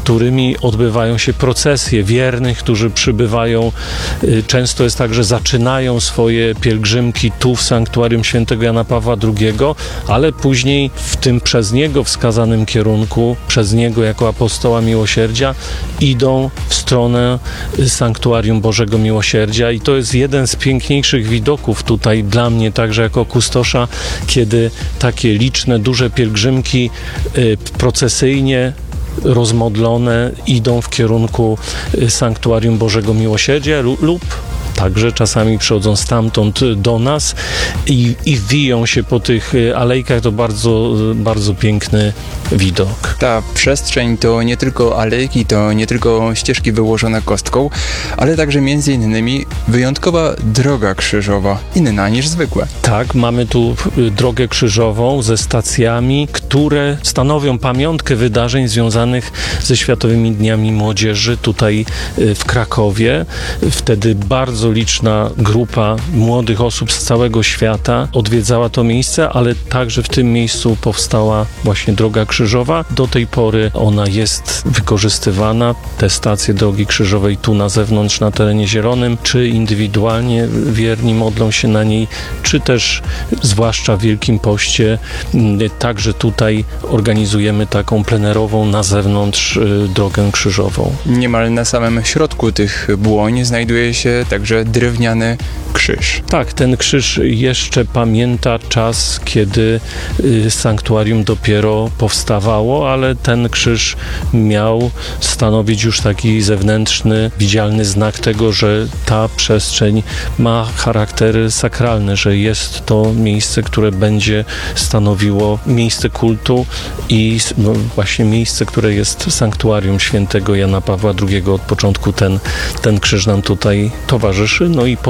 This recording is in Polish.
którymi odbywają się procesje wiernych, którzy przybywają. Często jest tak, że zaczynają swoje pielgrzymki tu w sanktuarium świętego Jana Pawła II, ale później w tym przez niego wskazanym kierunku, przez niego jako apostoła miłosierdzia, idą w stronę sanktuarium Bożego Miłosierdzia i to jest jeden z piękniejszych widoków tutaj dla mnie, także jako kustosza, kiedy takie liczne, duże pielgrzymki procesyjnie rozmodlone idą w kierunku sanktuarium Bożego Miłosierdzia lub także czasami przychodzą stamtąd do nas i wiją się po tych alejkach. To bardzo, bardzo piękny widok. Ta przestrzeń to nie tylko alejki, to nie tylko ścieżki wyłożone kostką, ale także między innymi wyjątkowa droga krzyżowa, inna niż zwykłe. Tak, mamy tu drogę krzyżową ze stacjami, które stanowią pamiątkę wydarzeń związanych ze Światowymi Dniami Młodzieży tutaj w Krakowie. Wtedy bardzo liczna grupa młodych osób z całego świata odwiedzała to miejsce, ale także w tym miejscu powstała właśnie droga krzyżowa. Do tej pory ona jest wykorzystywana. Te stacje drogi krzyżowej tu na zewnątrz, na terenie zielonym, czy indywidualnie wierni modlą się na niej, czy też zwłaszcza w Wielkim Poście, także tutaj organizujemy taką plenerową na zewnątrz drogę krzyżową. Niemal na samym środku tych błoń znajduje się także drewniany krzyż. Tak, ten krzyż jeszcze pamięta czas, kiedy sanktuarium dopiero powstawało, ale ten krzyż miał stanowić już taki zewnętrzny, widzialny znak tego, że ta przestrzeń ma charakter sakralny, że jest to miejsce, które będzie stanowiło miejsce kultu i właśnie miejsce, które jest sanktuarium świętego Jana Pawła II. Od początku ten krzyż nam tutaj towarzyszy. No i